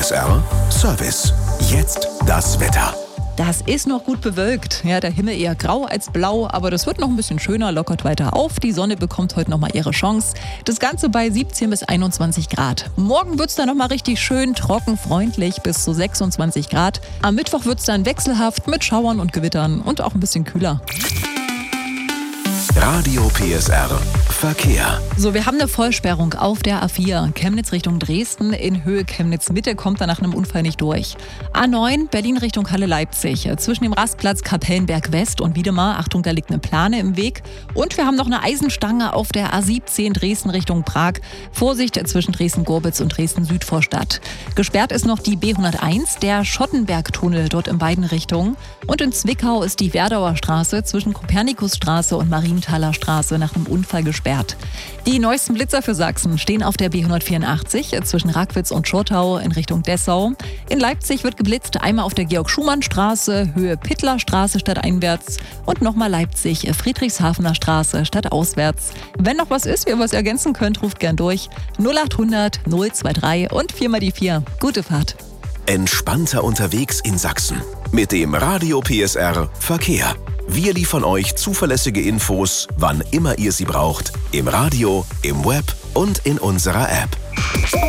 PSR Service. Jetzt das Wetter. Das ist noch gut bewölkt. Ja, der Himmel eher grau als blau, aber das wird noch ein bisschen schöner, lockert weiter auf. Die Sonne bekommt heute noch mal ihre Chance. Das Ganze bei 17 bis 21 Grad. Morgen wird es dann noch mal richtig schön, trocken, freundlich bis zu 26 Grad. Am Mittwoch wird es dann wechselhaft mit Schauern und Gewittern und auch ein bisschen kühler. Radio PSR Verkehr. So, wir haben eine Vollsperrung auf der A4 Chemnitz Richtung Dresden. In Höhe Chemnitz Mitte kommt da nach einem Unfall nicht durch. A9 Berlin Richtung Halle-Leipzig. Zwischen dem Rastplatz Kapellenberg West und Wiedemar. Achtung, da liegt eine Plane im Weg. Und wir haben noch eine Eisenstange auf der A17 Dresden Richtung Prag. Vorsicht zwischen Dresden-Gorbitz und Dresden-Südvorstadt. Gesperrt ist noch die B101, der Schottenbergtunnel dort in beiden Richtungen. Und in Zwickau ist die Werdauer Straße zwischen Kopernikusstraße und Marienthaler Straße nach einem Unfall gesperrt. Die neuesten Blitzer für Sachsen stehen auf der B184 zwischen Rackwitz und Schortau in Richtung Dessau. In Leipzig wird geblitzt, einmal auf der Georg-Schumann-Straße, Höhe Pittler-Straße stadteinwärts und nochmal Leipzig, Friedrichshafener Straße stadtauswärts. Wenn noch was ist, wie ihr was ergänzen könnt, ruft gern durch. 0800 023 und 4 mal die 4. Gute Fahrt. Entspannter unterwegs in Sachsen. Mit dem Radio PSR Verkehr. Wir liefern euch zuverlässige Infos, wann immer ihr sie braucht. Im Radio, im Web und in unserer App.